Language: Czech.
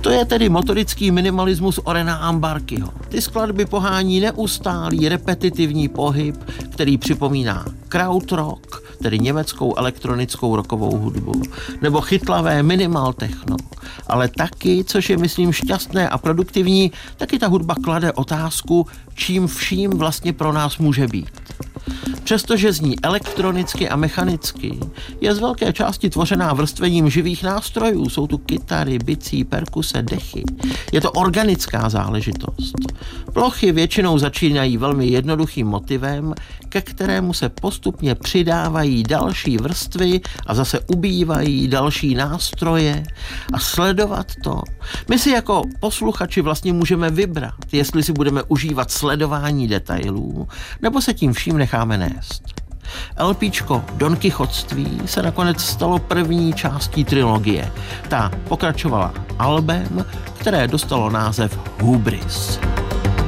To je tedy motorický minimalismus Orena Ambarkyho. Ty skladby pohání neustálý repetitivní pohyb, který připomíná krautrock, tedy německou elektronickou rockovou hudbu, nebo chytlavé minimal techno. Ale taky, což je myslím šťastné a produktivní, taky ta hudba klade otázku, čím vším vlastně pro nás může být. Přestože zní elektronicky a mechanicky, je z velké části tvořená vrstvením živých nástrojů. Jsou tu kytary, bicí, perkuse, dechy. Je to organická záležitost. Plochy většinou začínají velmi jednoduchým motivem, ke kterému se postupně přidávají další vrstvy a zase ubývají další nástroje. A sledovat to, my si jako posluchači vlastně můžeme vybrat, jestli si budeme užívat sledování detailů, nebo se tím vším necháme nést. LPčko Don Kichotství se nakonec stalo první částí trilogie. Ta pokračovala albem, které dostalo název Hubris.